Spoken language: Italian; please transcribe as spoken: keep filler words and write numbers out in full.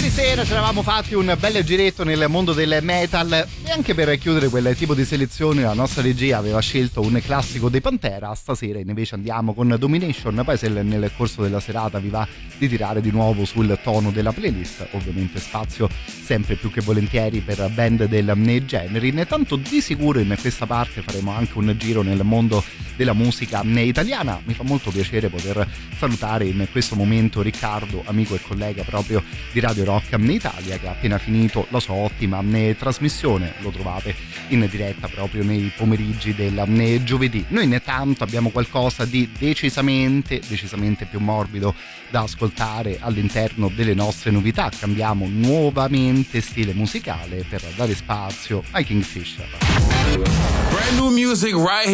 Ieri sera ci eravamo fatti un bel giretto nel mondo del metal e anche per chiudere quel tipo di selezione la nostra regia aveva scelto un classico dei Pantera. Stasera invece andiamo con Domination, poi se nel corso della serata vi va di tirare di nuovo sul tono della playlist, ovviamente spazio sempre più che volentieri per band del genere. Intanto di sicuro in questa parte faremo anche un giro nel mondo della musica italiana. Mi fa molto piacere poter salutare in questo momento Riccardo, amico e collega proprio di Radio Rock Italia, che ha appena finito la sua ottima trasmissione. Lo trovate in diretta proprio nei pomeriggi del giovedì. Noi intanto abbiamo qualcosa di decisamente decisamente più morbido da ascoltare all'interno delle nostre novità. Cambiamo nuovamente stile musicale per dare spazio ai Kingfisher. Brand new music right